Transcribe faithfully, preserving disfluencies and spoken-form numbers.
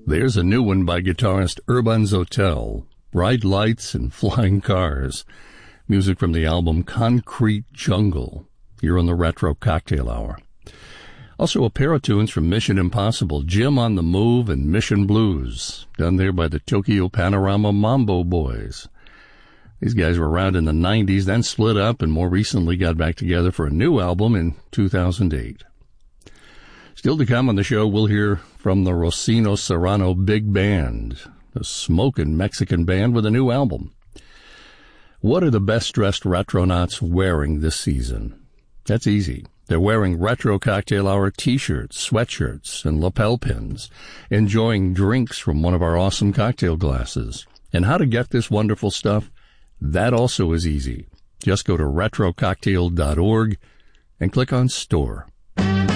There's a new one by guitarist Urban Zotel, Bright Lights and Flying Cars. Music from the album Concrete Jungle, here on the Retro Cocktail Hour. Also a pair of tunes from Mission Impossible, Jim on the Move and Mission Blues, done there by the Tokyo Panorama Mambo Boys. These guys were around in the nineties, then split up, and more recently got back together for a new album in two thousand eight. Still to come on the show, we'll hear from the Rosino Serrano Big Band, a smokin' Mexican band with a new album. What are the best-dressed retronauts wearing this season? That's easy. They're wearing Retro Cocktail Hour t-shirts, sweatshirts, and lapel pins, enjoying drinks from one of our awesome cocktail glasses. And how to get this wonderful stuff? That also is easy. Just go to retro cocktail dot org and click on Store.